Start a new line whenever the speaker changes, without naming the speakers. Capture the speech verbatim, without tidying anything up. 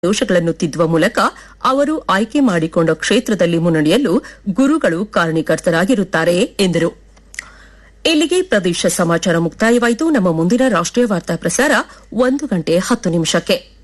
ದೋಷಗಳನ್ನು ತಿದ್ದುವ ಮೂಲಕ ಅವರು ಆಯ್ಕೆ ಮಾಡಿಕೊಂಡ ಕ್ಷೇತ್ರದಲ್ಲಿ ಮುನ್ನಡೆಯಲು ಗುರುಗಳು ಕಾರಣೀಕರ್ತರಾಗಿರುತ್ತಾರೆ ಎಂದರು. ಇಲ್ಲಿಗೆ ಪ್ರದೇಶ ಸಮಾಚಾರ ಮುಕ್ತಾಯವಾಯಿತು. ನಮ್ಮ ಮುಂದಿನ ರಾಷ್ಟೀಯ ವಾರ್ತಾ ಪ್ರಸಾರ ಒಂದು ಗಂಟೆ ಹತ್ತು ನಿಮಿಷಕ್ಕೆ.